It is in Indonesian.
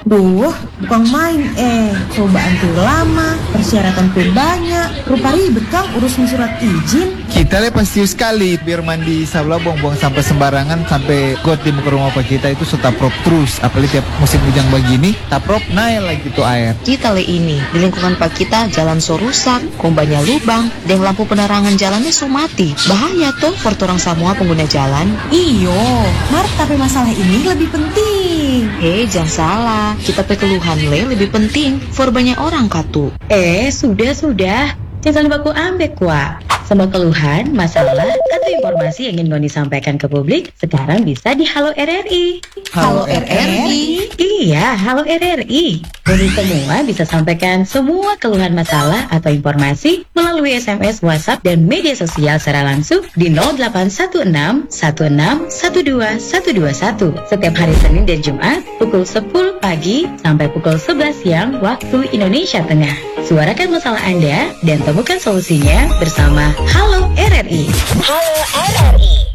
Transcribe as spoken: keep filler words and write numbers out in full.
Duh, bukan main eh. Cobaan tuh lama, persyaratan tuh banyak. Rupa ribet Kang urusin surat izin. Kita le pasti sekali biar mandi sabla buang-buang sampah sembarangan sampai got di muka rumah apa kita itu setaprop terus. Apalagi tiap musim hujan begini, taprop naik lagi tuh air. Kita le ini di lingkungan pak kita jalan so rusak, kombanya lubang, dan lampu penerangan jalannya so mati. Bahaya tuh for orang semua pengguna jalan. Iyo, Mar, tapi masalah ini lebih penting. Eh, jangan salah. Kita pe keluhan le lebih penting for banyak orang katu. Eh, sudah-sudah. Jangan baku ambek wa. Semua keluhan, masalah, atau informasi yang ingin Ngoni sampaikan ke publik sekarang bisa di Halo R R I. Halo R R I? Iya, Halo R R I. Jadi semua bisa sampaikan semua keluhan masalah atau informasi melalui S M S, WhatsApp, dan media sosial secara langsung di nol delapan satu enam satu enam satu dua satu dua satu setiap hari Senin dan Jumat pukul sepuluh pagi sampai pukul sebelas siang waktu Indonesia Tengah. Suarakan masalah Anda dan temukan solusinya bersama Halo R R I. Halo R R I.